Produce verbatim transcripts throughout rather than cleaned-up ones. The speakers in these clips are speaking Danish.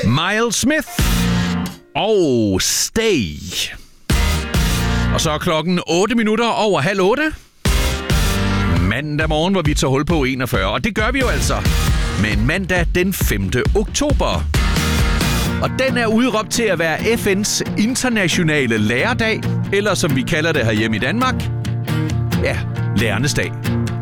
Miles Smith og Stay. Og så er klokken otte minutter over halv otte. Mandag morgen, hvor vi tager hul på enogfyrre. Og det gør vi jo altså med en mandag den femte oktober. Og den er udråbt til at være F N's internationale lærerdag, eller som vi kalder det herhjemme i Danmark, ja, lærernes dag.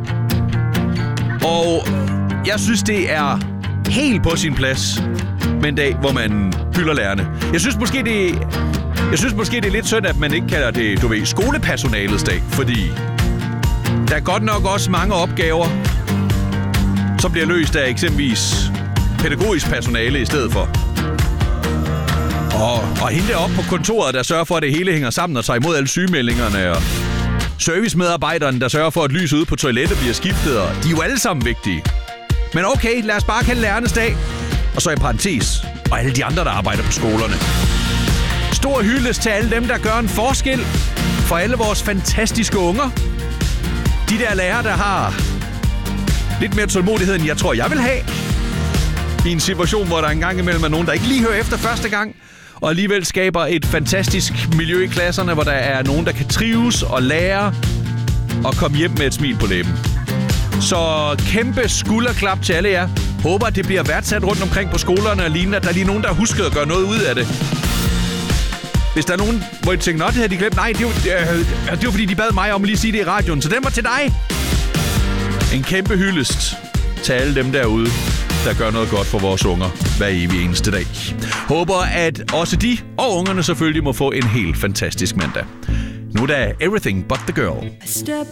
Og jeg synes, det er helt på sin plads med en dag, hvor man hylder lærerne. Jeg synes måske, det, jeg synes måske, det er lidt synd, at man ikke kalder det, du ved, skolepersonalets dag, fordi der er godt nok også mange opgaver, som bliver løst af eksempelvis pædagogisk personale i stedet for. Og, og hende deroppe på kontoret, der sørger for, at det hele hænger sammen og tager imod alle sygemeldingerne, og servicemedarbejderne, der sørger for, at lyset ude på toilettet bliver skiftet, og de er jo alle sammen vigtige. Men okay, lad os bare kalde lærernes dag. Og så i parentes, og alle de andre, der arbejder på skolerne. Stor hyldest til alle dem, der gør en forskel for alle vores fantastiske unger. De der lærere, der har lidt mere tålmodighed, end jeg tror, jeg vil have. I en situation, hvor der engang imellem er nogen, der ikke lige hører efter første gang, og alligevel skaber et fantastisk miljø i klasserne, hvor der er nogen, der kan trives og lære og komme hjem med et smil på læben. Så kæmpe skulderklap til alle jer. Håber, at det bliver værdsat rundt omkring på skolerne og lignende, at der er lige nogen, der har husket at gøre noget ud af det. Hvis der er nogen, hvor I tænker, nå, det havde de glemt. Nej, det var, det var fordi, de bad mig om at lige sige det i radioen. Så den var til dig. En kæmpe hyldest til alle dem derude, der gør noget godt for vores unger hver evig eneste dag. Håber, at også de og ungerne selvfølgelig må få en helt fantastisk mandag. Nu er der Everything But The Girl.